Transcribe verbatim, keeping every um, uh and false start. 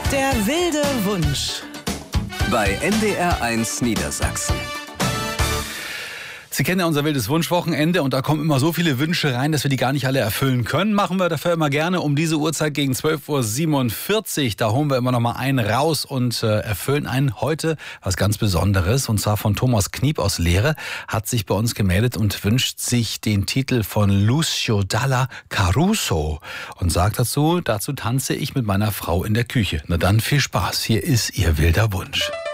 Der wilde Wunsch. Bei N D R eins Niedersachsen. Sie kennen ja unser wildes Wunschwochenende und da kommen immer so viele Wünsche rein, dass wir die gar nicht alle erfüllen können. Machen wir dafür immer gerne um diese Uhrzeit gegen zwölf Uhr siebenundvierzig. Da holen wir immer noch mal einen raus und äh, erfüllen einen heute was ganz Besonderes. Und zwar von Thomas Kniep aus Lehre, hat sich bei uns gemeldet und wünscht sich den Titel von Lucio Dalla Caruso und sagt dazu, dazu tanze ich mit meiner Frau in der Küche. Na dann viel Spaß, hier ist Ihr wilder Wunsch.